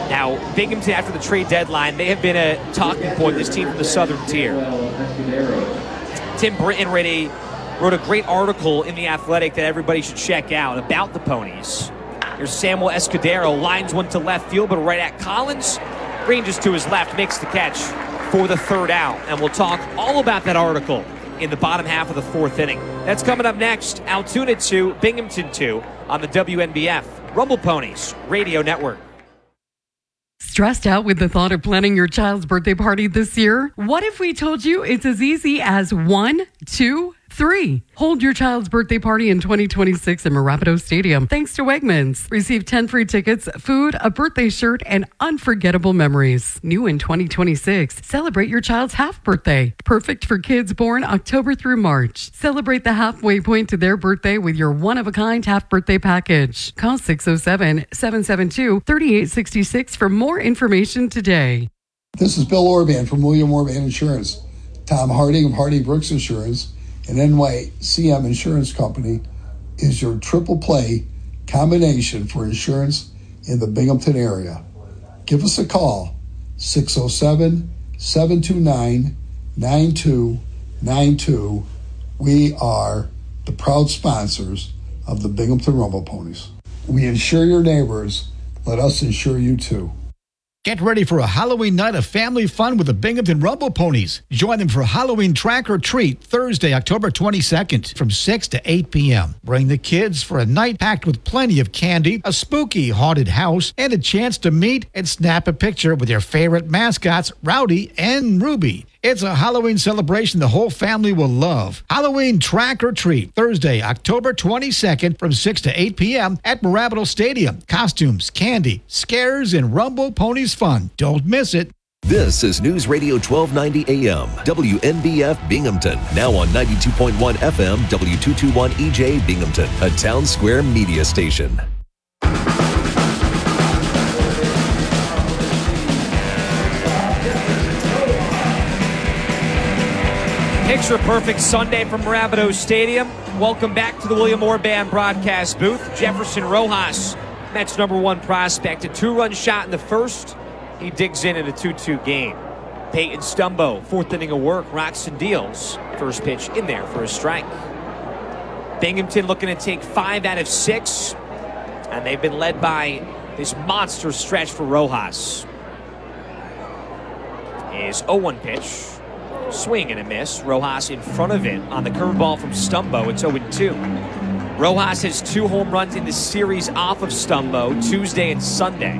Now, Binghamton, after the trade deadline, they have been a talking point, this team from the Southern Tier. Tim Britton wrote a great article in The Athletic that everybody should check out about the Ponies. Here's Samuel Escudero, lines one to left field, but right at Collins. Ranges to his left, makes the catch for the third out. And we'll talk all about that article in the bottom half of the fourth inning. That's coming up next. Altoona 2, Binghamton 2 on the WNBF Rumble Ponies Radio Network. Stressed out with the thought of planning your child's birthday party this year? What if we told you it's as easy as 1, 2, 3? Hold your child's birthday party in 2026 in Marapido Stadium thanks to Wegmans. Receive 10 free tickets, food, a birthday shirt, and unforgettable memories. New in 2026, celebrate your child's half birthday. Perfect for kids born October through March. Celebrate the halfway point to their birthday with your one-of-a-kind half birthday package. Call 607-772-3866 for more information today. This is Bill Orban from William Orban Insurance. Tom Harding of Harding Brooks Insurance and NYCM Insurance Company is your triple play combination for insurance in the Binghamton area. Give us a call, 607-729-9292. We are the proud sponsors of the Binghamton Rumble Ponies. We insure your neighbors. Let us insure you too. Get ready for a Halloween night of family fun with the Binghamton Rumble Ponies. Join them for Halloween Track or Treat Thursday, October 22nd from 6 to 8 p.m. Bring the kids for a night packed with plenty of candy, a spooky haunted house, and a chance to meet and snap a picture with your favorite mascots, Rowdy and Ruby. It's a Halloween celebration the whole family will love. Halloween Track or Treat, Thursday, October 22nd from 6 to 8 p.m. at Marapido Stadium. Costumes, candy, scares, and Rumble Ponies fun. Don't miss it. This is News Radio 1290 AM, WNBF Binghamton. Now on 92.1 FM, W221 EJ Binghamton, a Town Square media station. Picture perfect Sunday from Marapido Stadium. Welcome back to the William Orban broadcast booth. Jefferson Rojas, Mets #1 prospect, a 2-run shot in the first. He digs in a 2-2 game. Peyton Stumbo, fourth inning of work, rocks and deals. First pitch in there for a strike. Binghamton looking to take 5 out of 6, and they've been led by this monster stretch for Rojas. His 0-1 pitch. Swing and a miss. Rojas in front of it on the curveball from Stumbo. It's 0-2. Rojas has 2 home runs in the series off of Stumbo, Tuesday and Sunday.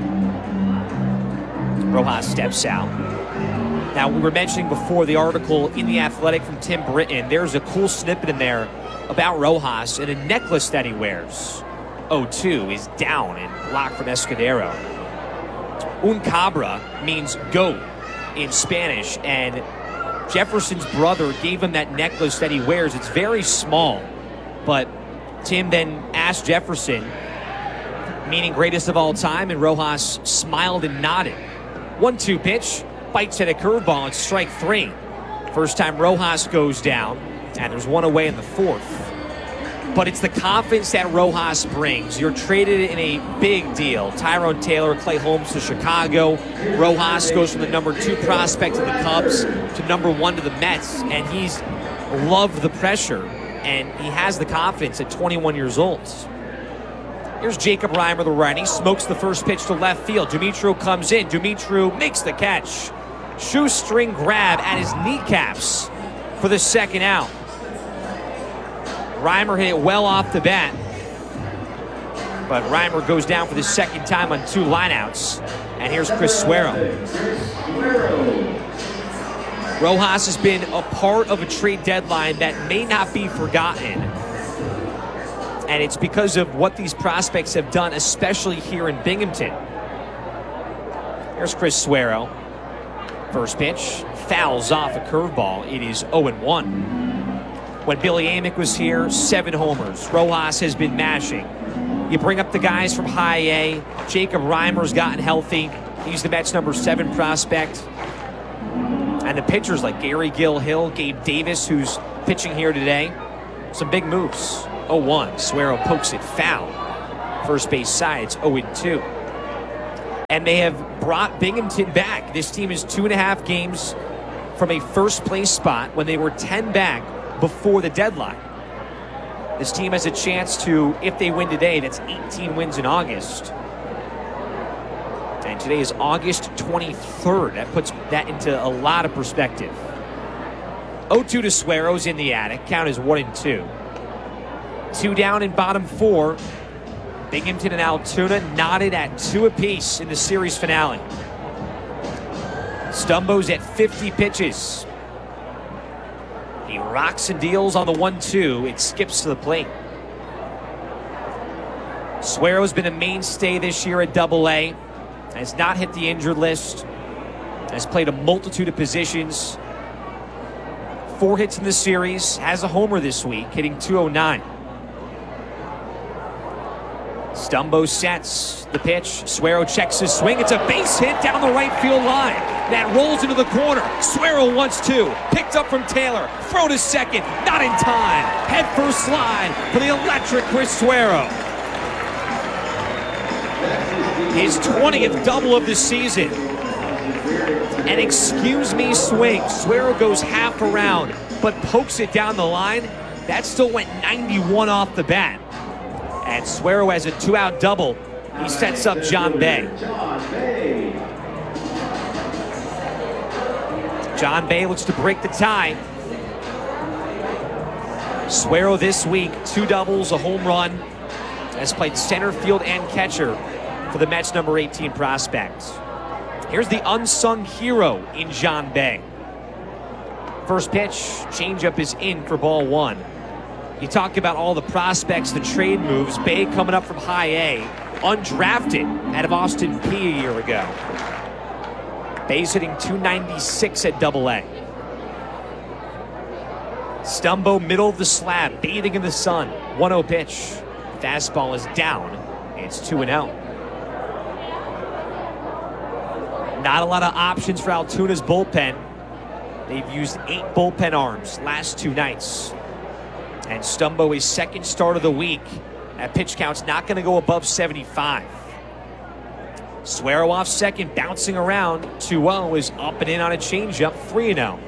Rojas steps out. Now, we were mentioning before the article in The Athletic from Tim Britton. There's a cool snippet in there about Rojas and a necklace that he wears. 0-2 is down and blocked from Escudero. Un cabra means goat in Spanish, and Jefferson's brother gave him that necklace that he wears. It's very small, but Tim then asked Jefferson, meaning greatest of all time, and Rojas smiled and nodded. 1-2 pitch, bites at a curveball. It's strike 3. First time Rojas goes down, and there's one away in the fourth. But it's the confidence that Rojas brings. You're traded in a big deal. Tyrone Taylor, Clay Holmes to Chicago. Rojas goes from the #2 prospect to the Cubs to #1 to the Mets, and he's loved the pressure, and he has the confidence at 21 years old. Here's Jacob Reimer, the righty, smokes the first pitch to left field. Dumitru comes in. Dumitru makes the catch. Shoestring grab at his kneecaps for the second out. Reimer hit it well off the bat, but Reimer goes down for the second time on 2 lineouts. And here's Chris Suero. Rojas has been a part of a trade deadline that may not be forgotten, and it's because of what these prospects have done, especially here in Binghamton. Here's Chris Suero. First pitch, fouls off a curveball. It is 0-1. When Billy Amick was here, 7 homers. Rojas has been mashing. You bring up the guys from High A. Jacob Reimer's gotten healthy. He's the Mets #7 prospect. And the pitchers like Gary Gill-Hill, Gabe Davis, who's pitching here today. Some big moves. 0-1. Suero pokes it foul. First base side, it's 0-2. and they have brought Binghamton back. This team is 2.5 games from a first-place spot when they were 10 back before the deadline. This team has a chance to, if they win today, that's 18 wins in August. And today is August 23rd. That puts that into a lot of perspective. 0-2 to Suero's in the attic. Count is 1-2. 2 down in bottom 4. Binghamton and Altoona knotted at 2 apiece in the series finale. Stumbo's at 50 pitches. He rocks and deals on the 1-2. It skips to the plate. Suero's been a mainstay this year at Double-A. Has not hit the injured list. Has played a multitude of positions. 4 hits in the series. Has a homer this week, hitting .209. Stumbo sets the pitch. Suero checks his swing. It's a base hit down the right field line. That rolls into the corner. Suero wants 2. Picked up from Taylor. Throw to second. Not in time. Head first slide for the electric Chris Suero. His 20th double of the season. An excuse me swing. Suero goes half around, but pokes it down the line. That still went 91 off the bat. And Suero has a 2-out double. He sets up John Bay. John Bay looks to break the tie. Suero this week, 2 doubles, a home run. Has played center field and catcher for the Mets number 18 prospect. Here's the unsung hero in John Bay. First pitch, changeup is in for ball 1. You talk about all the prospects, the trade moves. Bay coming up from high A, undrafted out of Austin P a year ago. Bay's hitting .296 at Double-A. Stumbo middle of the slab, bathing in the sun. 1-0 pitch. Fastball is down. It's 2-0. Not a lot of options for Altoona's bullpen. They've used 8 bullpen arms last 2 nights. And Stumbo, his second start of the week. That pitch count's not going to go above 75. Suero off second, bouncing around. 2-0 is up and in on a changeup, 3-0.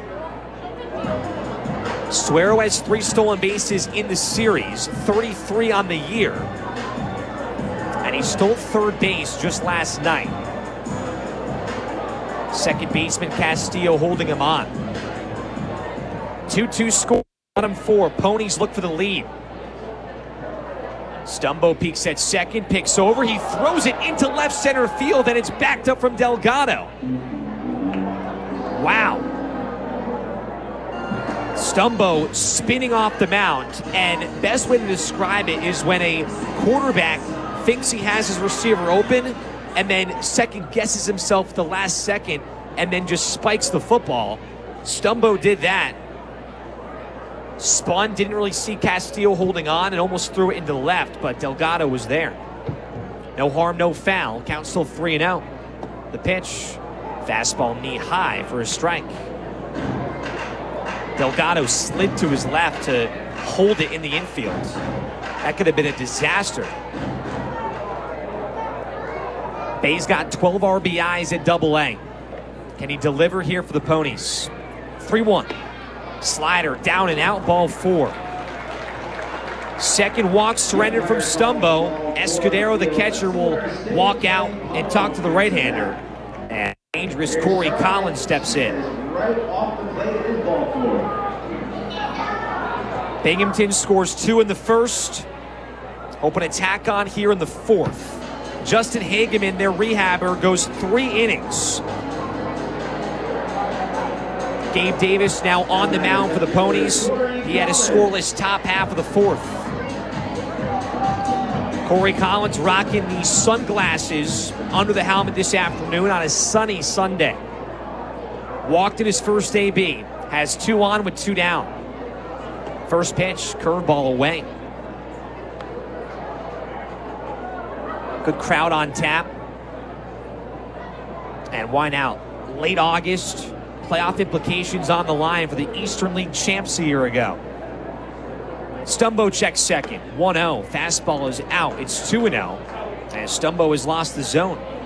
Suero has 3 stolen bases in the series, 33 on the year. And he stole third base just last night. Second baseman Castillo holding him on. 2-2 score. Bottom 4, Ponies look for the lead. Stumbo peeks at second, picks over. He throws it into left center field, and it's backed up from Delgado. Wow. Stumbo spinning off the mound, and best way to describe it is when a quarterback thinks he has his receiver open and then second guesses himself the last second and then just spikes the football. Stumbo did that. Spun, didn't really see Castillo holding on and almost threw it into the left, but Delgado was there. No harm, no foul. Count still 3-0. The pitch, fastball knee high for a strike. Delgado slid to his left to hold it in the infield. That could have been a disaster. Bay's got 12 RBIs at Double-A. Can he deliver here for the Ponies? 3-1. Slider down and out, ball 4. Second walk surrendered from Stumbo. Escudero, the catcher, will walk out and talk to the right-hander. And dangerous Corey Collins steps in. Binghamton scores 2 in the first. Hoping to tack on here in the 4th. Justin Hageman, their rehabber, goes 3 innings. Gabe Davis now on the mound for the Ponies. He had a scoreless top half of the 4th. Corey Collins rocking the sunglasses under the helmet this afternoon on a sunny Sunday. Walked in his first AB. Has 2 on with 2 down. First pitch, curveball away. Good crowd on tap. And why now? Late August. Playoff implications on the line for the Eastern League champs a year ago. Stumbo checks second. 1-0. Fastball is out. It's 2-0. And Stumbo has lost the zone.